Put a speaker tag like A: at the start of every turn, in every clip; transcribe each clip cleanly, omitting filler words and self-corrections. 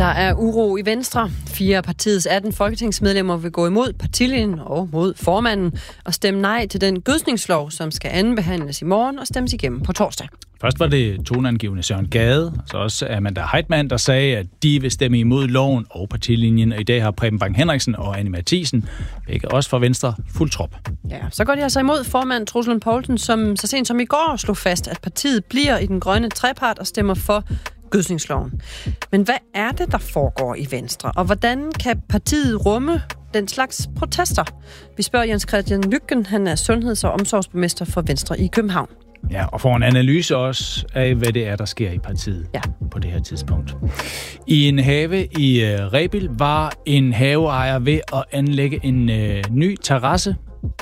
A: Der er uro i Venstre. 4 af partiets 18 folketingsmedlemmer vil gå imod partilinjen og mod formanden og stemme nej til den gødskningslov, som skal andenbehandles i morgen og stemmes igennem på torsdag.
B: Først var det toneangivende Søren Gade, så også Amanda Heitmann, der sagde, at de vil stemme imod loven og partilinjen. Og i dag har Preben Bang Henriksen og Anne Matthiesen, begge også fra Venstre, fuld trop.
A: Ja, så går de altså imod formand Troels Lund Poulsen, som så sent som i går slog fast, at partiet bliver i den grønne trepart og stemmer for gødskningsloven. Men hvad er det, der foregår i Venstre? Og hvordan kan partiet rumme den slags protester? Vi spørger Jens Christian Lykken, han er sundheds- og omsorgsborgmester for Venstre i København.
B: Ja, og får en analyse også af, hvad det er, der sker i partiet på det her tidspunkt. I en have i Rebild var en haveejer ved at anlægge en ny terrasse.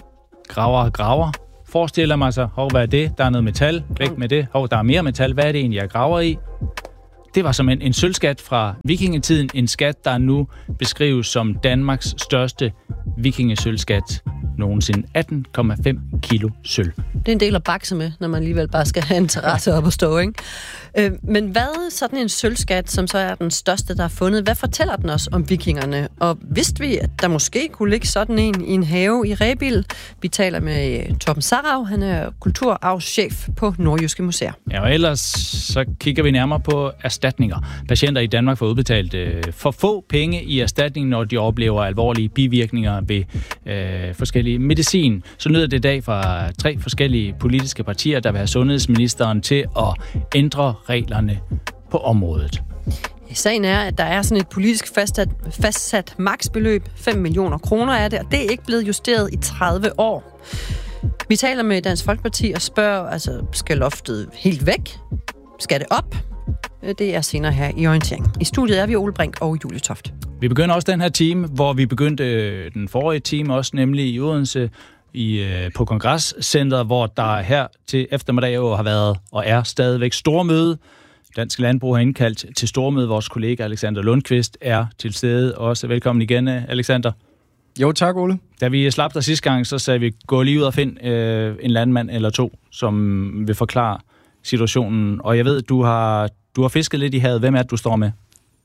B: Graver. Forestiller mig sig, hvad er det? Der er noget metal. Væk med det. Der er mere metal. Hvad er det egentlig, jeg graver i? Det var som en sølvskat fra vikingetiden. En skat, der nu beskrives som Danmarks største vikingesølvskat nogensinde. 18,5 kilo sølv.
A: Det er en del at bakse med, når man alligevel bare skal have en terrasse op og stå, ikke? Men hvad sådan en sølvskat, som så er den største, der er fundet, hvad fortæller den os om vikingerne? Og vidste vi, at der måske kunne ligge sådan en i en have i Rebild? Vi taler med Torben Sarau, han er kulturarvschef på Nordjyske Museer.
B: Ja, og ellers så kigger vi nærmere på erstatninger. Patienter i Danmark får udbetalt for få penge i erstatning, når de oplever alvorlige bivirkninger ved forskellige medicin. Så nyder det i dag fra 3 forskellige politiske partier, der vil have sundhedsministeren til at ændre reglerne på området.
A: Sagen er, at der er sådan et politisk fastsat maksbeløb. 5 millioner kroner er det, og det er ikke blevet justeret i 30 år. Vi taler med Dansk Folkeparti og spørger, altså, skal loftet helt væk? Skal det op? Det er senere her i orientering. I studiet er vi Ole Brink og Julie Toft.
B: Vi begynder også den her time, hvor vi begyndte den forrige time også, nemlig i Odense på Kongresscenteret, hvor der her til eftermiddag jo har været og er stadigvæk stormøde. Dansk Landbrug har indkaldt til stormøde. Vores kollega Alexander Lundqvist er til stede. Også velkommen igen, Alexander.
C: Jo, tak, Ole.
B: Da vi slap dig sidste gang, så sagde vi, gå lige ud og find en landmand eller 2, som vil forklare situationen. Og jeg ved, du har fisket lidt i havet. Hvem er det, du står med?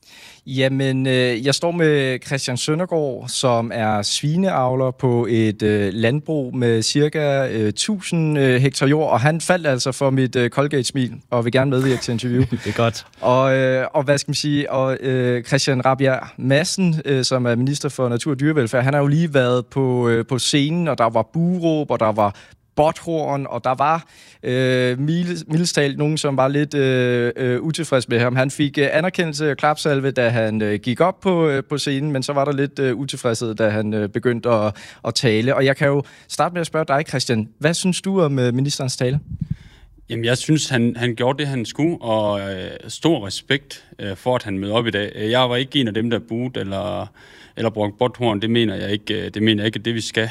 C: Jamen, jeg står med Christian Søndergaard, som er svineavler på et landbrug med cirka 1000 hektar jord, og han faldt altså for mit Colgate-smil, og vil gerne medvirke til interview.
B: Det er godt.
C: Og hvad skal man sige, og Christian Rabjerg Madsen, som er minister for natur og dyrevelfærd, han har jo lige været på scenen, og der var buråb, og der var botthorn, og der var mildest talt nogen, som var lidt utilfreds med ham. Han fik anerkendelse og klapsalve, da han gik op på scenen, men så var der lidt utilfredshed, da han begyndte at tale. Og jeg kan jo starte med at spørge dig, Christian. Hvad synes du om ministerens tale?
D: Jamen, jeg synes, han gjorde det, han skulle, og stor respekt for, at han mødte op i dag. Jeg var ikke en af dem, der buede eller brugte botthorn. Det mener jeg ikke. Det mener jeg ikke, det vi skal.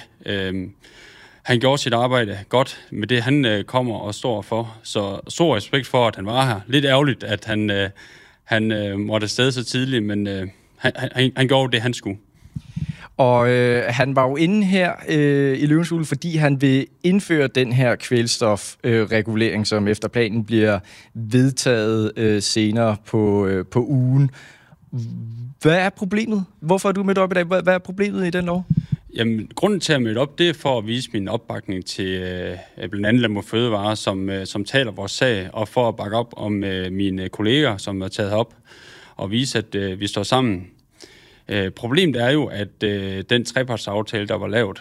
D: Han gjorde sit arbejde godt med det, han kommer og står for. Så stor respekt for, at han var her. Lidt ærgerligt, at han måtte afsted så tidligt, men han gjorde det, han skulle.
C: Og han var jo inde her i Løvens Hule, fordi han vil indføre den her kvælstofregulering, som efter planen bliver vedtaget senere på ugen. Hvad er problemet? Hvorfor er du mødt op i dag? Hvad er problemet i den lov?
D: Jamen, grunden til at møde op, det er for at vise min opbakning til blandt andet Landbrug & Fødevare, som taler vores sag, og for at bakke op om mine kolleger, som er taget op, og vise, at vi står sammen. Problemet er jo, at den trepartsaftale, der var lavet,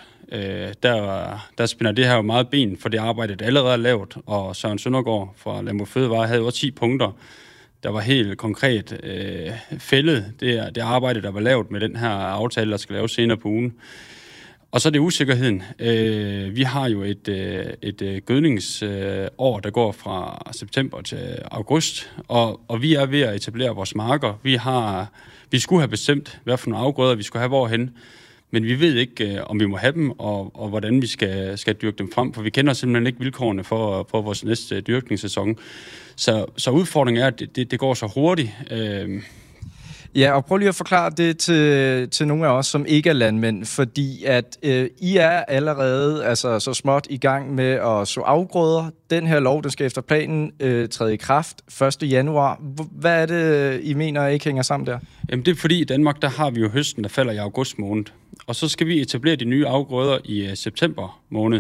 D: der spænder det her jo meget ben for det arbejde, der allerede er lavet, og Søren Søndergaard fra Landbrug & Fødevare havde jo 10 punkter, der var helt konkret fældet det arbejde, der var lavet med den her aftale, der skal laves senere på ugen. Og så er det usikkerheden. Vi har jo et gødningsår, der går fra september til august, og vi er ved at etablere vores marker. Vi skulle have bestemt, hvad for nogle afgrøder vi skulle have hvorhen, men vi ved ikke, om vi må have dem, og hvordan vi skal dyrke dem frem, for vi kender simpelthen ikke vilkårene for vores næste dyrkningssæson. Så udfordringen er, at det går så hurtigt.
C: Ja, og prøv lige at forklare det til nogle af os, som ikke er landmænd, fordi at I er allerede altså, så småt i gang med at så afgrøder. Den her lov, den skal efter planen træde i kraft 1. januar. Hvad er det, I mener ikke hænger sammen der?
D: Jamen det er fordi i Danmark, der har vi jo høsten, der falder i august måned. Og så skal vi etablere de nye afgrøder i september måned.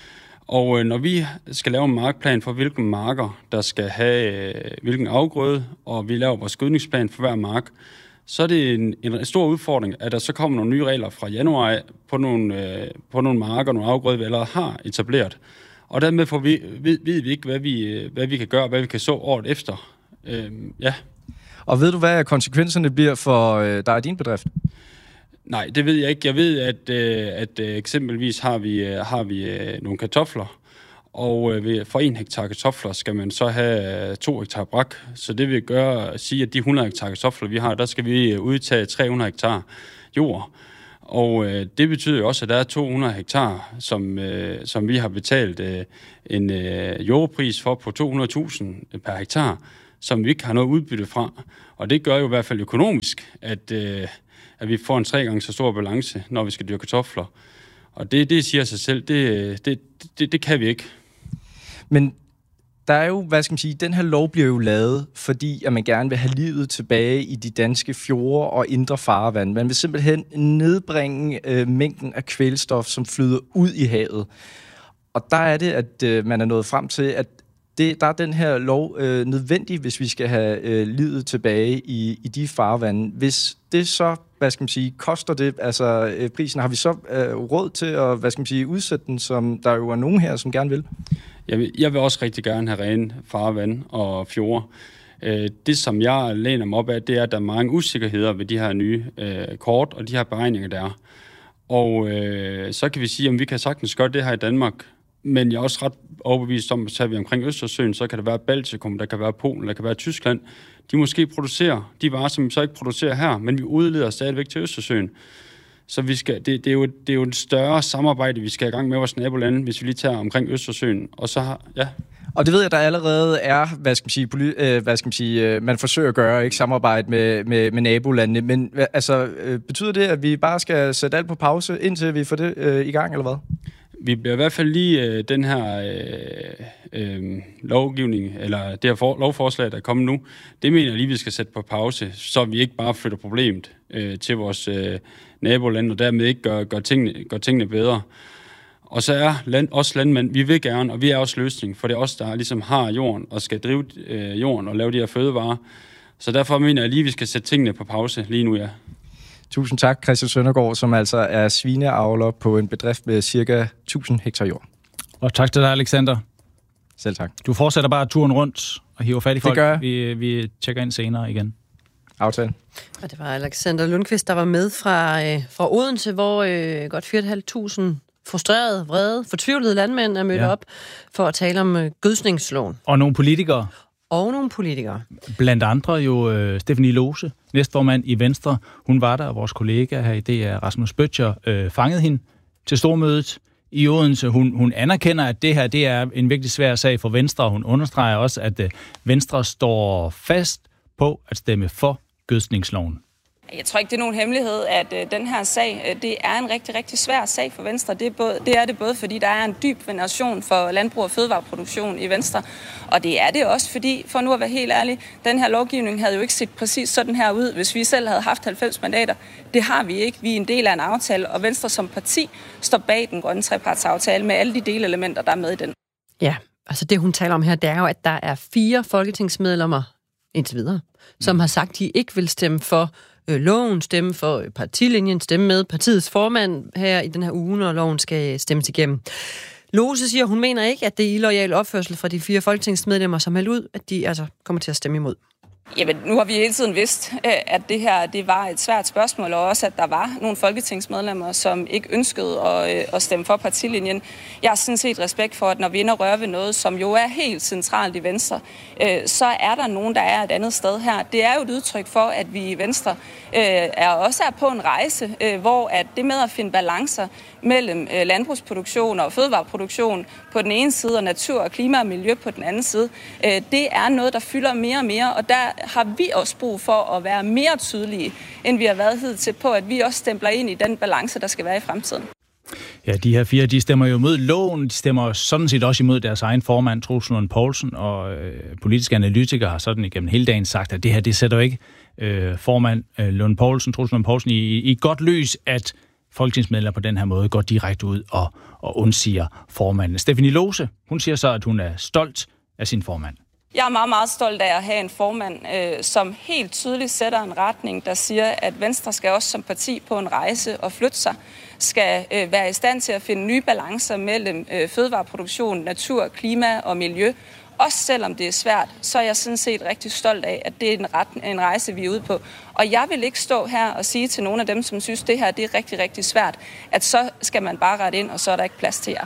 D: Og når vi skal lave en markplan for, hvilke marker, der skal have hvilken afgrøde, og vi laver vores gødningsplan for hver mark, så er det en stor udfordring, at der så kommer nogle nye regler fra januar på nogle marker, nogle afgrøder, vi allerede har etableret. Og dermed ved vi ikke, hvad vi kan gøre, hvad vi kan så året efter. Ja.
C: Og ved du, hvad konsekvenserne bliver for dig og din bedrift?
D: Nej, det ved jeg ikke. Jeg ved, at eksempelvis har vi nogle kartofler, og for 1 hektar kartofler skal man så have 2 hektar brak. Så det vil sige, at de 100 hektar kartofler, vi har, der skal vi udtage 300 hektar jord. Og det betyder jo også, at der er 200 hektar, som vi har betalt en jordpris for på 200.000 per hektar, som vi ikke har noget udbytte fra. Og det gør jo i hvert fald økonomisk, at vi får en 3 gange så stor balance, når vi skal dyrke kartofler. Og det siger sig selv, det kan vi ikke.
C: Men der er jo, hvad skal man sige, den her lov bliver jo lavet, fordi at man gerne vil have livet tilbage i de danske fjorde og indre farvand. Man vil simpelthen nedbringe mængden af kvælstof, som flyder ud i havet. Og der er det, at man er nået frem til, at der er den her lov nødvendig, hvis vi skal have livet tilbage i de farvande. Hvis det så, hvad skal man sige, koster det, altså prisen, har vi så råd til at, hvad skal man sige, udsætte den, som der jo er nogen her, som gerne vil?
D: Jeg vil også rigtig gerne have rene farvand og fjorde. Det, som jeg læner mig op af, det er, at der er mange usikkerheder ved de her nye kort og de her beregninger, der er. Og så kan vi sige, at vi kan sagtens gøre det her i Danmark, men jeg er også ret overbevist om, at tager vi omkring Østersøen, så kan der være Baltikum, der kan være Polen, der kan være Tyskland. De måske producerer de varer, som vi så ikke producerer her, men vi udleder stadigvæk til Østersøen. Så det er jo et større samarbejde, vi skal i gang med vores nabolande, hvis vi lige tager omkring Østersøen. Og så ja.
C: Og det ved jeg, der allerede er, man forsøger at gøre, ikke samarbejde med nabolandene. Men altså, betyder det, at vi bare skal sætte alt på pause, indtil vi får det i gang, eller hvad?
D: Vi bliver i hvert fald lige den her lovgivning, eller det her lovforslag, der er kommet nu, det mener jeg lige, vi skal sætte på pause, så vi ikke bare flytter problemet til vores naboland, og dermed ikke gør tingene bedre. Og så er også landmænd, vi vil gerne, og vi er også løsning, for det er os, der ligesom har jorden, og skal drive jorden og lave de her fødevarer. Så derfor mener jeg lige, vi skal sætte tingene på pause lige nu, ja.
C: Tusind tak, Christian Søndergaard, som altså er svineavler på en bedrift med cirka 1000 hektar jord.
B: Og tak til dig, Alexander.
C: Selv tak.
B: Du fortsætter bare turen rundt og hiver fat i folk.
C: Det gør jeg.
B: Vi tjekker ind senere igen.
C: Aftale.
A: Og det var Alexander Lundqvist, der var med fra Odense, hvor godt 4.500 frustrerede, vrede, fortvivlede landmænd er mødt op for at tale om gødskningsloven.
B: Og nogle politikere.
A: Blandt
B: andre jo Stephanie Lose, næstformand i Venstre. Hun var der, og vores kollega her i DR, Rasmus Bøttcher, fangede hende til stormødet i Odense. Hun anerkender, at det her det er en virkelig svær sag for Venstre, og hun understreger også, at Venstre står fast på at stemme for gødskningsloven.
E: Jeg tror ikke, det er nogen hemmelighed, at den her sag, det er en rigtig, rigtig svær sag for Venstre. Det er det både, fordi der er en dyb veneration for landbrug og fødevareproduktion i Venstre, og det er det også, fordi, for nu at være helt ærlig, den her lovgivning havde jo ikke set præcis sådan her ud, hvis vi selv havde haft 90 mandater. Det har vi ikke. Vi er en del af en aftale, og Venstre som parti står bag den grønne trepartsaftale med alle de delelementer, der er med i den.
A: Ja, altså det hun taler om her, det er jo, at der er 4 folketingsmedlemmer indtil videre, som har sagt, at de ikke vil stemme for loven, stemme for partilinjen, stemme med partiets formand her i den her uge, når loven skal stemmes igennem. Lose siger, hun mener ikke, at det er illoyal opførsel fra de 4 folketingsmedlemmer, som melder ud, at de altså kommer til at stemme imod.
E: Jamen, nu har vi hele tiden vidst, at det her det var et svært spørgsmål, og også, at der var nogle folketingsmedlemmer, som ikke ønskede at stemme for partilinjen. Jeg har sådan set respekt for, at når vi ender rører ved noget, som jo er helt centralt i Venstre, så er der nogen, der er et andet sted her. Det er jo et udtryk for, at vi i Venstre også er på en rejse, hvor at det med at finde balancer mellem landbrugsproduktion og fødevareproduktion på den ene side, og natur og klima og miljø på den anden side, det er noget, der fylder mere og mere, og der har vi også brug for at være mere tydelige, end vi har været hidtil på, at vi også stempler ind i den balance, der skal være i fremtiden.
B: Ja, de her fire, de stemmer jo imod loven, de stemmer sådan set også imod deres egen formand, Troels Lund Poulsen, og politiske analytikere har sådan igennem hele dagen sagt, at det her, det sætter jo ikke formand Troels Lund Poulsen i godt lys, at folketingsmedlemmer på den her måde går direkte ud og undsiger formanden. Stephanie Lose, hun siger så, at hun er stolt af sin formand.
E: Jeg er meget, meget stolt af at have en formand, som helt tydeligt sætter en retning, der siger, at Venstre skal også som parti på en rejse og flytte sig, skal være i stand til at finde nye balancer mellem fødevareproduktion, natur, klima og miljø. Også selvom det er svært, så er jeg sådan set rigtig stolt af, at det er en rejse, vi er ude på. Og jeg vil ikke stå her og sige til nogle af dem, som synes, det her det er rigtig, rigtig svært, at så skal man bare rette ind, og så er der ikke plads til jer.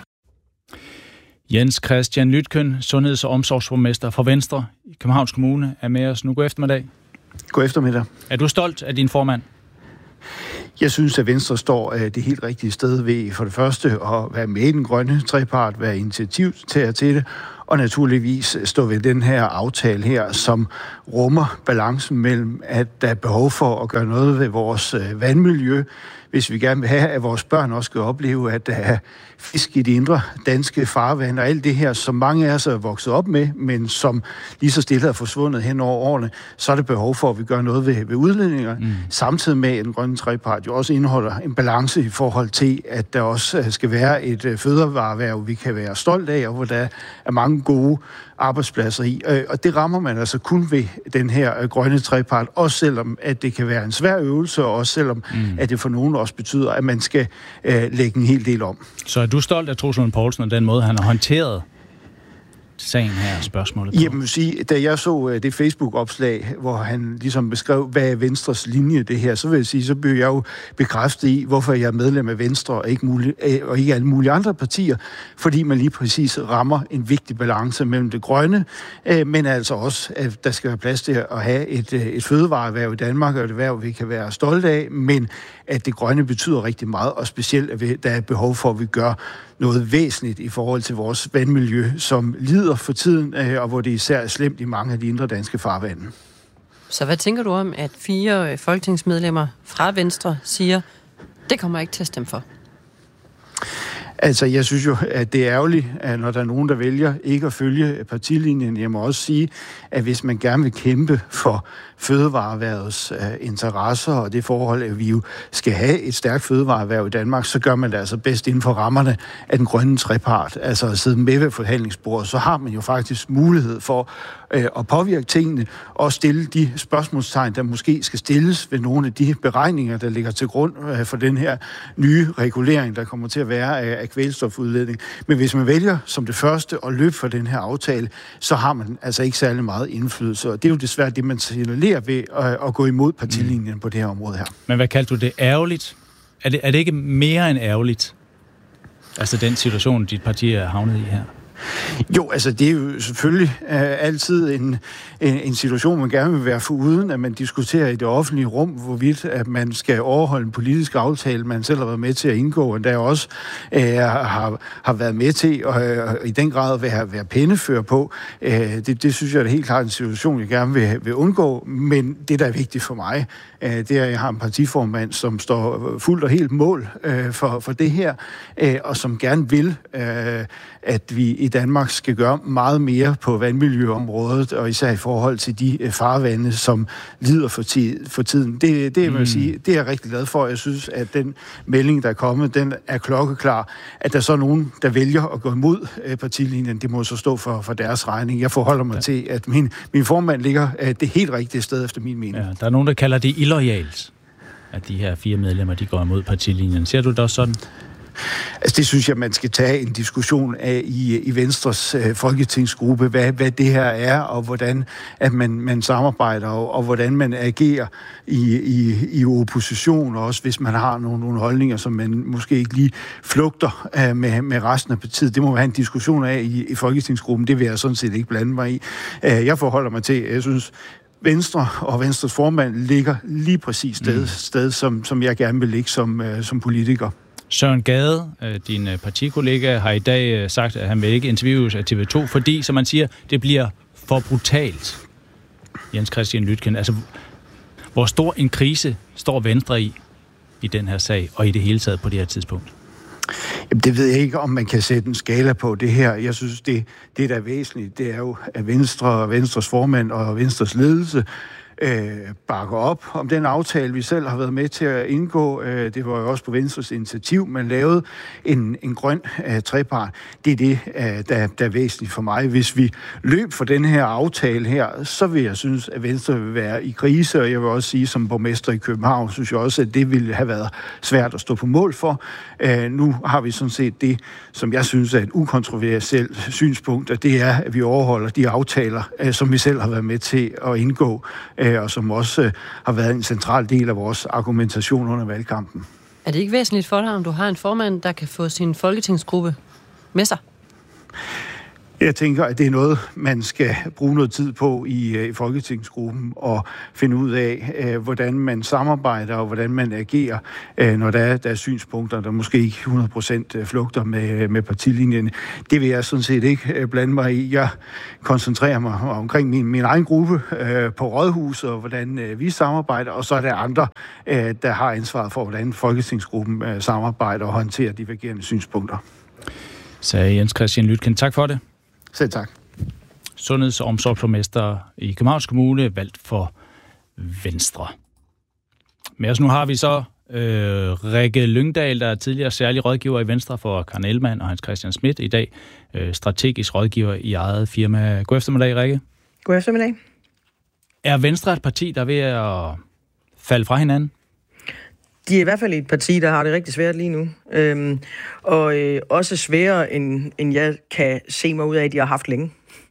B: Jens Christian Lytkøn, sundheds- og omsorgsborgmester for Venstre i Københavns Kommune, er med os nu. God eftermiddag.
F: God eftermiddag. Er
B: du stolt af din formand?
F: Jeg synes, at Venstre står det helt rigtige sted ved for det første at være med i den grønne trepart, være initiativtager til det, og naturligvis stå ved den her aftale her, som rummer balancen mellem, at der er behov for at gøre noget ved vores vandmiljø, hvis vi gerne vil have, at vores børn også skal opleve, at der er fisk i de indre danske farvande, og alt det her, som mange af os er vokset op med, men som lige så stille er forsvundet hen over årene, så er det behov for, at vi gør noget ved udledninger, samtidig med, at den grønne trepart jo også indeholder en balance i forhold til, at der også skal være et fødevareerhverv, vi kan være stolt af, og hvor der er mange gode arbejdspladser i. Og det rammer man altså kun ved den her grønne trepart, også selvom at det kan være en svær øvelse, og også selvom at det for nogen også betyder, at man skal lægge en hel del om.
B: Så er du stolt af Troels Lund Poulsen og den måde, han har håndteret sagen her, spørgsmålet på?
F: Jamen, sige, da jeg så det Facebook-opslag, hvor han ligesom beskrev, hvad er Venstres linje det her, så vil jeg sige, så blev jeg jo bekræftet i, hvorfor jeg er medlem af Venstre og ikke alle mulige andre partier, fordi man lige præcis rammer en vigtig balance mellem det grønne, men altså også, at der skal være plads til at have et fødevareerhverv i Danmark, og et erhverv, vi kan være stolte af, men at det grønne betyder rigtig meget, og specielt, at der er behov for, at vi gør noget væsentligt i forhold til vores vandmiljø, som lider for tiden, og hvor det især er slemt i mange af de indre danske farvande.
A: Så hvad tænker du om, at 4 folketingsmedlemmer fra Venstre siger, det kommer jeg ikke til at stemme for?
F: Altså, jeg synes jo, at det er ærgerligt, at når der er nogen, der vælger ikke at følge partilinjen. Jeg må også sige, at hvis man gerne vil kæmpe for fødevareerhvervets interesser og det forhold, at vi jo skal have et stærkt fødevareerhverv i Danmark, så gør man det altså bedst inden for rammerne af den grønne trepart. Altså at sidde med ved forhandlingsbordet, så har man jo faktisk mulighed for at påvirke tingene og stille de spørgsmålstegn, der måske skal stilles ved nogle af de beregninger, der ligger til grund for den her nye regulering, der kommer til at være af kvælstofudledning. Men hvis man vælger som det første at løbe for den her aftale, så har man altså ikke særlig meget indflydelse. Og det er jo desværre det, man signalerer ved at gå imod partilinjen på det her område her.
B: Men hvad kaldte du det? Ærgerligt? Er det ikke mere end ærgerligt? Altså den situation, dit parti er havnet i her?
F: Jo, altså det er jo selvfølgelig altid en situation, man gerne vil være foruden, at man diskuterer i det offentlige rum, hvorvidt at man skal overholde en politisk aftale, man selv har været med til at indgå, og der også har været med til at i den grad være pennefører på. Det synes jeg er helt klart en situation, jeg gerne vil undgå, men det, der er vigtigt for mig, det er, at jeg har en partiformand, som står fuldt og helt mål for det her, og som gerne vil, at vi i Danmark skal gøre meget mere på vandmiljøområdet, og især i forhold til de farvande, som lider for tiden. Det vil jeg sige, det er jeg rigtig glad for. Jeg synes, at den melding, der er kommet, den er klokkeklar. At der så er nogen, der vælger at gå imod partilinjen, det må så stå for deres regning. Jeg forholder mig til, at min formand ligger det helt rigtige sted efter min mening.
B: Ja, der er nogen, der kalder det illoyalt, at de her 4 medlemmer, de går imod partilinjen. Ser du det også sådan?
F: Altså det synes jeg, man skal tage en diskussion af i Venstres folketingsgruppe, hvad det her er, og hvordan at man samarbejder, og hvordan man agerer i opposition, og også hvis man har nogle holdninger, som man måske ikke lige flugter med resten af partiet. Det må være en diskussion af i folketingsgruppen, det vil jeg sådan set ikke blande mig i. Jeg forholder mig til, jeg synes, Venstre og Venstres formand ligger lige præcis sted, som jeg gerne vil ligge som politiker.
B: Søren Gade, din partikollega, har i dag sagt, at han vil ikke interviews af TV2, fordi, som man siger, det bliver for brutalt. Jens Christian Lytken, altså hvor stor en krise står Venstre i den her sag, og i det hele taget på det her tidspunkt?
F: Jamen, det ved jeg ikke, om man kan sætte en skala på det her. Jeg synes, det der er væsentligt, det er jo, at Venstres formand og Venstres ledelse bakker op om den aftale, vi selv har været med til at indgå. Det var jo også på Venstres initiativ, man lavede en grøn trepart. Det er det, der er væsentligt for mig. Hvis vi løb for den her aftale her, så vil jeg synes, at Venstre vil være i krise, og jeg vil også sige, som borgmester i København, synes jeg også, at det ville have været svært at stå på mål for. Nu har vi sådan set det, som jeg synes er et ukontroversielt synspunkt, og det er, at vi overholder de aftaler, som vi selv har været med til at indgå, og som også har været en central del af vores argumentation under valgkampen.
A: Er det ikke væsentligt for dig, om du har en formand, der kan få sin folketingsgruppe med sig?
F: Jeg tænker, at det er noget, man skal bruge noget tid på i folketingsgruppen og finde ud af, hvordan man samarbejder og hvordan man agerer, når der er synspunkter, der måske ikke 100% flugter med partilinjen. Det vil jeg sådan set ikke blande mig i. Jeg koncentrerer mig omkring min egen gruppe på Rådhuset og hvordan vi samarbejder, og så er der andre, der har ansvaret for, hvordan folketingsgruppen samarbejder og håndterer divergerende synspunkter.
B: Sagde Jens Christian Lytken. Tak for det.
F: Selv tak.
B: Sundheds- og omsorgsborgmester i Københavns Kommune, valgt for Venstre. Men altså nu har vi så Rikke Lyngdal, der er tidligere særlig rådgiver i Venstre for Karen Ellemann og Hans Christian Schmidt, i dag strategisk rådgiver i eget firma. God eftermiddag, Rikke.
G: God eftermiddag.
B: Er Venstre et parti, der er ved at falde fra hinanden?
G: De er i hvert fald et parti, der har det rigtig svært lige nu. Og også sværere, end jeg kan se mig ud af, at de har haft længe.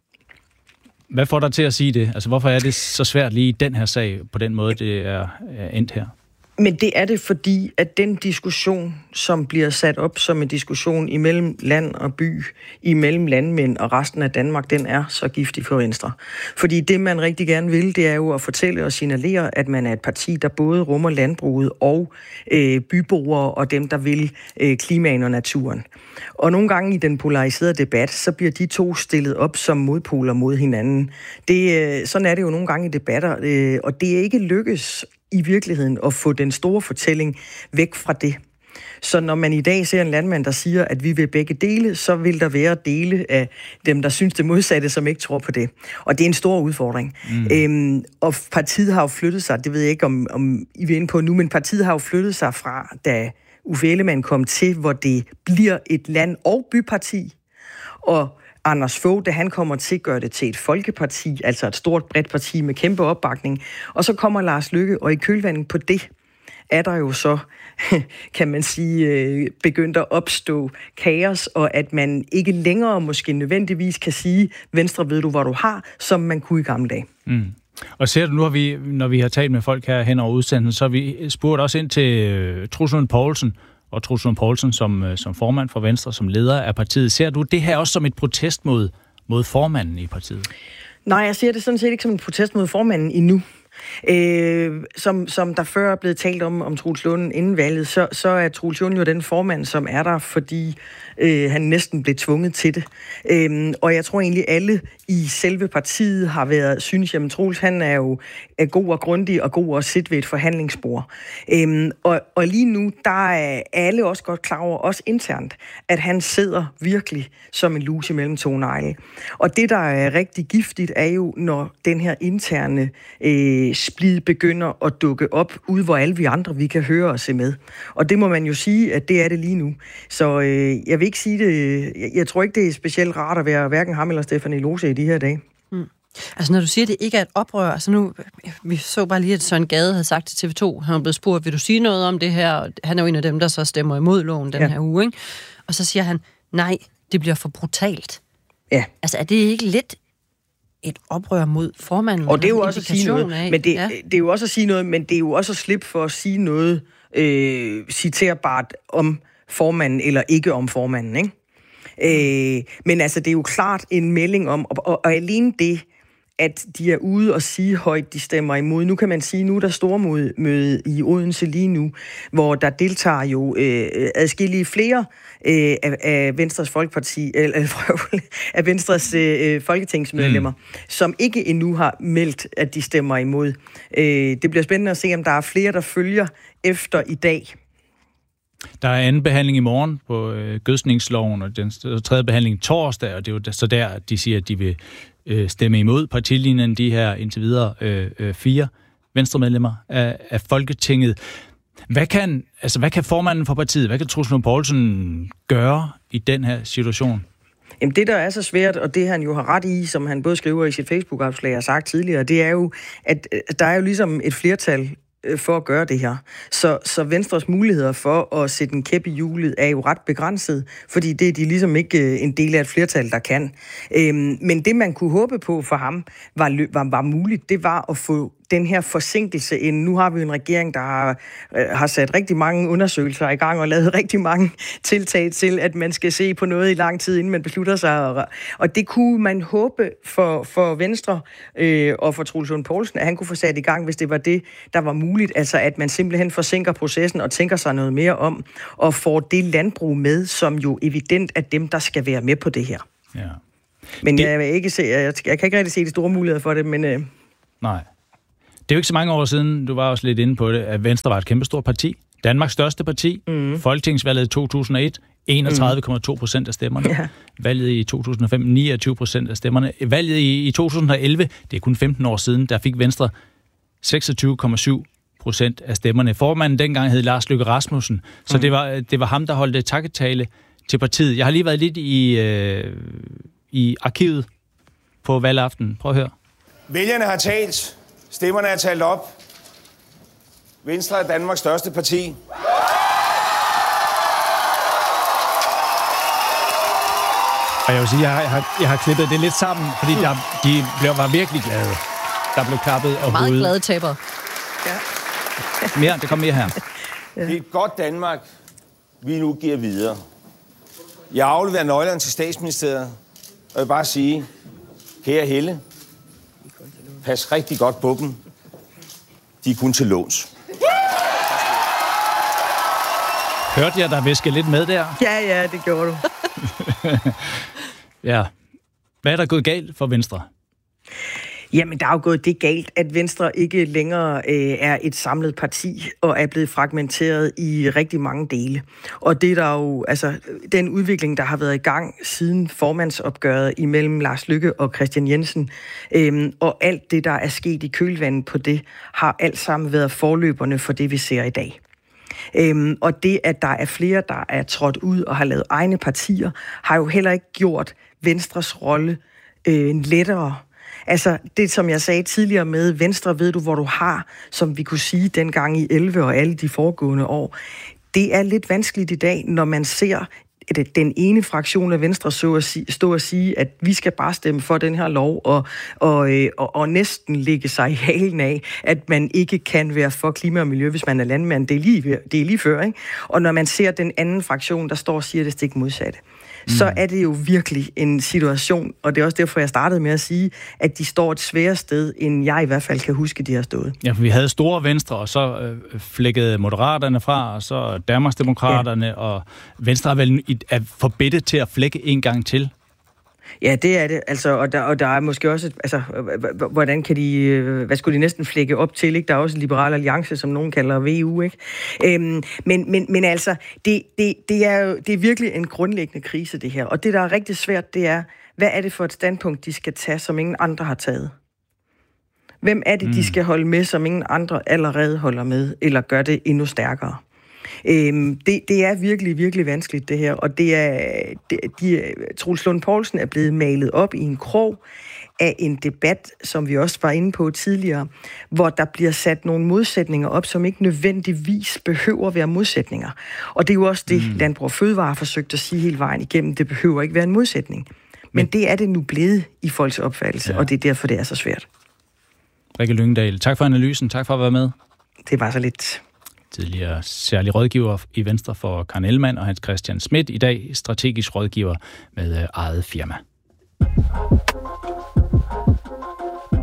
B: Hvad får dig til at sige det? Altså, hvorfor er det så svært lige i den her sag, på den måde, det er endt her?
G: Men det er det, fordi at den diskussion, som bliver sat op som en diskussion imellem land og by, imellem landmænd og resten af Danmark, den er så giftig for Venstre. Fordi det, man rigtig gerne vil, det er jo at fortælle og signalere, at man er et parti, der både rummer landbruget og byboere og dem, der vil klimaen og naturen. Og nogle gange i den polariserede debat, så bliver de to stillet op som modpoler mod hinanden. Sådan er det jo nogle gange i debatter, og det er ikke lykkes i virkeligheden at få den store fortælling væk fra det. Så når man i dag ser en landmand, der siger, at vi vil begge dele, så vil der være dele af dem, der synes det modsatte, som ikke tror på det. Og det er en stor udfordring. Og partiet har jo flyttet sig, det ved jeg ikke, om I vil ind på nu, men partiet har jo flyttet sig fra, da Uffe Ellemann kom til, hvor det bliver et land- og byparti, og Anders Fogh, da han kommer til, gør det til et folkeparti, altså et stort, bredt parti med kæmpe opbakning. Og så kommer Lars Løkke, og i kølvandet på det er der jo så, kan man sige, begyndt at opstå kaos, og at man ikke længere måske nødvendigvis kan sige, Venstre ved du, hvor du har, som man kunne i gamle dage. Mm.
B: Og ser du nu, når vi har talt med folk her hen over udsendelsen, så har vi spurgt også ind til Troels Lund Poulsen, og Troels Lund Poulsen som formand for Venstre, som leder af partiet. Ser du det her også som et protest mod formanden i partiet?
G: Nej, jeg ser det sådan set ikke som en protest mod formanden endnu. Som der før er blevet talt om Troels Lund inden valget, så er Troels Lund jo den formand, som er der, fordi han næsten blev tvunget til det. Og jeg tror egentlig, alle i selve partiet har været, synes jeg, Troels, han er jo god og grundig og god at sidde ved et forhandlingsbord. Og lige nu, der er alle også godt klar over, også internt, at han sidder virkelig som en lus imellem to negle. Og det, der er rigtig giftigt, er jo, når den her interne splid begynder at dukke op, ud hvor alle vi andre, vi kan høre og se med. Og det må man jo sige, at det er det lige nu. Så jeg vil ikke sige det. Jeg tror ikke, det er specielt rart at være hverken ham eller Stefanie Lose i de her dage. Mm.
A: Altså, når du siger, at det ikke er et oprør, altså nu, vi så bare lige, at Søren Gade havde sagt til TV2, han er blevet spurgt, vil du sige noget om det her? Han er jo en af dem, der så stemmer imod loven den her uge, ikke? Og så siger han, nej, det bliver for brutalt. Ja. Altså, er det ikke lidt et oprør mod formanden?
G: Og det er jo også at sige noget, men det er jo også at sige noget, men det er jo også at slippe for at sige noget citerbart om formanden, eller ikke om formanden, ikke? Men altså, det er jo klart en melding om, og alene det, at de er ude og sige højt, de stemmer imod. Nu kan man sige, nu er der stormøde i Odense lige nu, hvor der deltager jo adskillige flere af Venstres Folkeparti, af Venstres folketingsmedlemmer, som ikke endnu har meldt, at de stemmer imod. Det bliver spændende at se, om der er flere, der følger efter i dag.
B: Der er anden behandling i morgen på gødsningsloven, og den tredje behandling torsdag, og det er jo så der, de siger, at de vil stemme imod partilinjen, de her indtil videre 4 venstremedlemmer af Folketinget. Hvad kan formanden for partiet, hvad kan Troels Lund Poulsen gøre i den her situation?
G: Jamen det, der er så svært, og det han jo har ret i, som han både skriver i sit Facebook-opslag og sagt tidligere, det er jo, at der er jo ligesom et flertal for at gøre det her. Så Venstres muligheder for at sætte en kæp i hjulet er jo ret begrænset, fordi det er de ligesom ikke en del af et flertal, der kan. Men det, man kunne håbe på for ham, var muligt, det var at få den her forsinkelse ind. Nu har vi en regering, der har sat rigtig mange undersøgelser i gang og lavet rigtig mange tiltag til, at man skal se på noget i lang tid, inden man beslutter sig. Og det kunne man håbe for Venstre og for Troels Lund Poulsen, at han kunne få sat i gang, hvis det var det, der var muligt. Altså, at man simpelthen forsinker processen og tænker sig noget mere om, og får det landbrug med, som jo evident er dem, der skal være med på det her. Ja. Men jeg kan ikke rigtig se de store muligheder for det, men... Nej.
B: Det er jo ikke så mange år siden, du var også lidt inde på det, at Venstre var et kæmpestort parti. Danmarks største parti. Folketingsvalget i 2001, 31,2% af stemmerne. Ja. Valget i 2005, 29% af stemmerne. Valget i 2011, det er kun 15 år siden, der fik Venstre 26,7% af stemmerne. Formanden dengang hed Lars Løkke Rasmussen, så det var ham, der holdt takketale til partiet. Jeg har lige været lidt i arkivet på valgaften. Prøv at høre.
H: Vælgerne har talt. Stemmerne er talt op. Venstre er Danmarks største parti.
B: Og jeg vil sige, jeg har klippet det lidt sammen, fordi de var virkelig glade. Der blev klappet af hovedet.
A: Meget glade taber.
B: Ja. Det kommer mere her.
H: Det er et godt Danmark, vi nu giver videre. Jeg afleverer nøglerne til statsministeriet, og jeg vil bare sige, kære Helle, pas rigtig godt på dem. De er kun til låns.
B: Hørte jeg dig viske lidt med der?
G: Ja, det gjorde du.
B: Ja. Hvad er der gået galt for Venstre?
G: Jamen, der er jo gået det galt, at Venstre ikke længere er et samlet parti og er blevet fragmenteret i rigtig mange dele. Og det er der jo, altså, den udvikling, der har været i gang siden formandsopgøret imellem Lars Løkke og Kristian Jensen, og alt det, der er sket i kølvandet på det, har alt sammen været forløberne for det, vi ser i dag. Og det, at der er flere, der er trådt ud og har lavet egne partier, har jo heller ikke gjort Venstres rolle lettere. Altså, det som jeg sagde tidligere med Venstre, ved du, hvor du har, som vi kunne sige dengang i 11 og alle de foregående år. Det er lidt vanskeligt i dag, når man ser den ene fraktion af Venstre stå og sige, at vi skal bare stemme for den her lov, og næsten lægge sig i halen af, at man ikke kan være for klima og miljø, hvis man er landmand. Det er lige før, ikke? Og når man ser den anden fraktion, der står og siger det stik modsatte, så er det jo virkelig en situation, og det er også derfor, jeg startede med at sige, at de står et sværere sted, end jeg i hvert fald kan huske, de har stået.
B: Ja, for vi havde store Venstre, og så flækkede Moderaterne fra, og så Danmarksdemokraterne, og Venstre er vel forbedret til at flække en gang til.
G: Ja, det er det. Altså, og der er måske også, altså, hvordan kan de, hvad skulle de næsten flække op til, ikke? Der er også Liberal Alliance, som nogen kalder VU, ikke? Men altså, det er virkelig en grundlæggende krise, det her. Og det, der er rigtig svært, det er, hvad er det for et standpunkt, de skal tage, som ingen andre har taget? Hvem er det, de skal holde med, som ingen andre allerede holder med, eller gør det endnu stærkere? Det er virkelig, virkelig vanskeligt, det her, og Troels Lund Poulsen er blevet malet op i en krog af en debat, som vi også var inde på tidligere, hvor der bliver sat nogle modsætninger op, som ikke nødvendigvis behøver at være modsætninger. Og det er jo også det, Landbrug og Fødevare har forsøgt at sige hele vejen igennem. Det behøver ikke være en modsætning. Men det er det nu blevet i folks opfattelse, og det er derfor, det er så svært.
B: Rikke Lyngdal, tak for analysen. Tak for at være med.
G: Det var så lidt.
B: Tidligere særlig rådgiver i Venstre for Karen Ellemann og Hans Christian Schmidt. I dag strategisk rådgiver med eget firma.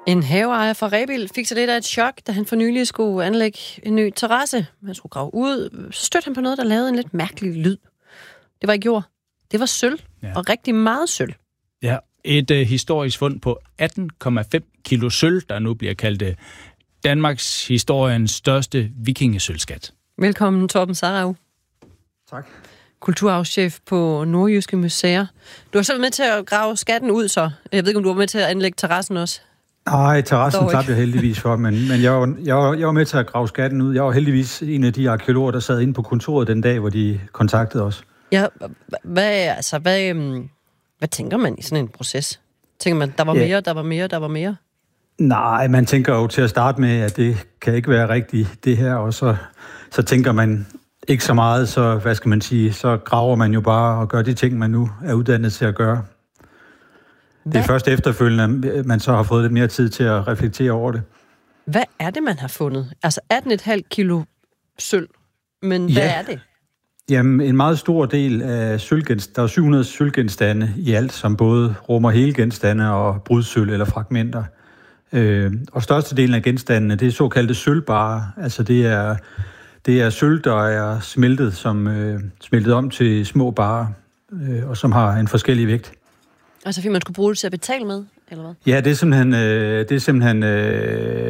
A: En haveejer fra Rebild fik så lidt af et chok, da han for nylig skulle anlægge en ny terrasse. Han skulle grave ud. Så stødte han på noget, der lavede en lidt mærkelig lyd. Det var ikke jord. Det var sølv. Ja. Og rigtig meget sølv.
B: Ja, et historisk fund på 18,5 kilo sølv, der nu bliver kaldt Danmarks historiens største vikingesølvskat.
A: Velkommen, Torben Sarau.
I: Tak.
A: Kulturarvschef på Nordjyske Museer. Du har selv med til at grave skatten ud, så. Jeg ved ikke, om du var med til at anlægge terrassen også?
I: Nej, terrassen tabte jeg heldigvis for, men jeg var med til at grave skatten ud. Jeg var heldigvis en af de arkeologer, der sad inde på kontoret den dag, hvor de kontaktede os.
A: Ja, hvad tænker man i sådan en proces? Tænker man, der var mere?
I: Nej, man tænker jo til at starte med, at det kan ikke være rigtigt, det her, og så tænker man ikke så meget, så hvad skal man sige, så graver man jo bare og gør de ting, man nu er uddannet til at gøre. Hvad? Det er først efterfølgende, at man så har fået lidt mere tid til at reflektere over det.
A: Hvad er det, man har fundet? Altså 18,5 kilo sølv, men hvad er det?
I: Jamen, en meget stor del af sølvgenstande, der er 700 sølvgenstande i alt, som både rummer hele genstande og brudsølv eller fragmenter. Og størstedelen af genstandene, det er såkaldte sølvbarer. Altså det er sølv, der er smeltet om til små barer, og som har en forskellig vægt.
A: Altså fordi man skulle bruge det til at betale med, eller hvad?
I: Ja, det er simpelthen